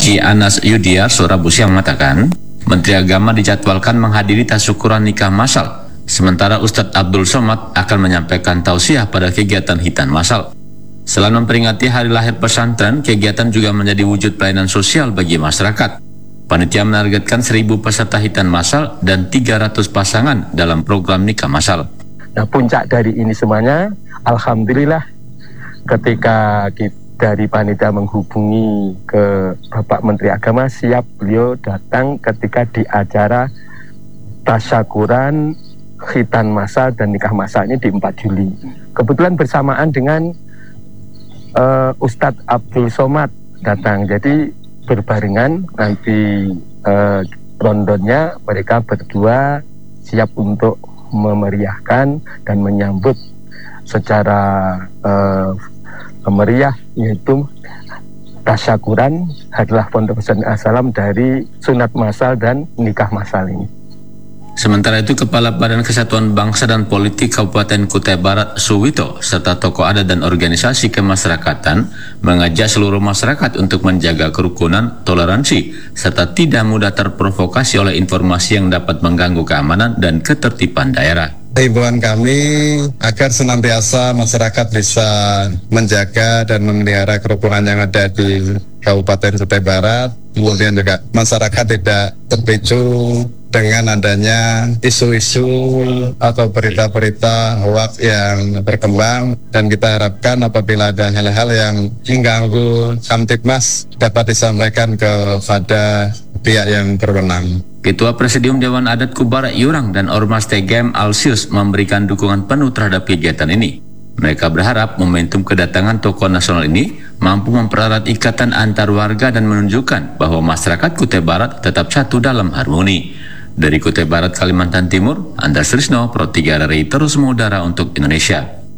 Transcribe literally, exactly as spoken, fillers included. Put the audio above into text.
Ki Anas Yudiarso Rabu siang mengatakan, Menteri Agama dijadwalkan menghadiri tasyakuran nikah massal, sementara Ustadz Abdul Somad akan menyampaikan tausiah pada kegiatan hitan massal. Selain memperingati hari lahir pesantren, kegiatan juga menjadi wujud pelayanan sosial bagi masyarakat. Panitia menargetkan seribu peserta hitan massal dan tiga ratus pasangan dalam program nikah massal. Nah, puncak dari ini semuanya, alhamdulillah, ketika kita dari panitia menghubungi ke Bapak Menteri Agama, siap beliau datang ketika di acara tasyakuran khitan massal dan nikah massal ini di empat Juli. Kebetulan bersamaan dengan uh, Ustadz Abdul Somad datang, jadi berbarengan nanti uh, rondonnya mereka berdua siap untuk memeriahkan dan menyambut secara uh, meriah, yaitu tasyakuran adalah Pondok Pesantren As-Salam dari sunat massal dan nikah massal ini. Sementara itu, Kepala Badan Kesatuan Bangsa dan Politik Kabupaten Kutai Barat Suwito serta tokoh adat dan organisasi kemasyarakatan mengajak seluruh masyarakat untuk menjaga kerukunan, toleransi, serta tidak mudah terprovokasi oleh informasi yang dapat mengganggu keamanan dan ketertiban daerah. Himbauan kami agar senantiasa masyarakat bisa menjaga dan memelihara kerukunan yang ada di Kabupaten Kutai Barat, kemudian juga masyarakat tidak terpicu dengan adanya isu-isu atau berita-berita hoax yang berkembang, dan kita harapkan apabila ada hal-hal yang mengganggu Kamtibmas dapat disampaikan kepada pihak yang berwenang. Ketua Presidium Dewan Adat Kubarak Yurang dan Ormas T G M Alsius memberikan dukungan penuh terhadap kegiatan ini. Mereka berharap momentum kedatangan tokoh nasional ini mampu mempererat ikatan antar warga dan menunjukkan bahwa masyarakat Kutai Barat tetap satu dalam harmoni. Dari Kutai Barat, Kalimantan Timur, Andar Srisno, Pro tiga R R I terus mengudara untuk Indonesia.